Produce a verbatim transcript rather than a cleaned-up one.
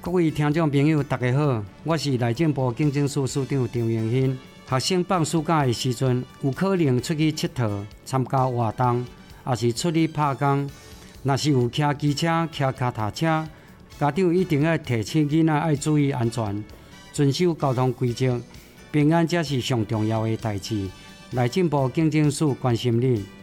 各位听众朋友，大家好，我是内政部警政署署长张永新。学生放暑假的时阵，有可能出去佚佗、参加活动，也是出去拍工。若是有骑机车、骑脚踏车，家长一定要提醒囡仔要注意安全，遵守交通规则，平安才是上重要的代志。内政部警政署关心你。